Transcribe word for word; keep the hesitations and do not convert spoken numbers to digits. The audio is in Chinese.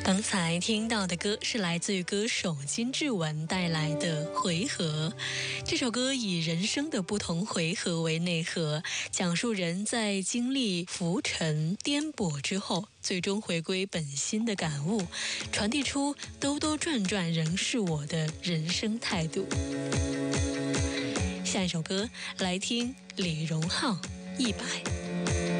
刚才听到的歌是来自于歌手金志文带来的《回合》。这首歌以人生的不同回合为内核，讲述人在经历浮沉颠簸之后，最终回归本心的感悟，传递出兜兜转转仍是我的人生态度。下一首歌来听李荣浩《一百》。